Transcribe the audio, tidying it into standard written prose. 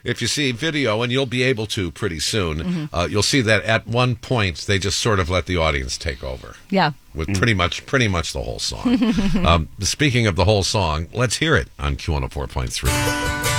if you see video, and you'll be able to pretty soon, you'll see that at one point they just sort of let the audience take over. Yeah. With pretty much the whole song. Speaking of the whole song, let's hear it on Q104.3.